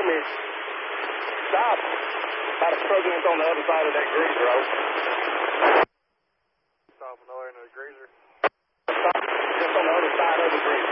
me. Stop. About a struggling on the other side of that grease road. Stop on the other end of the greaser. Stop just on the other side of the greaser.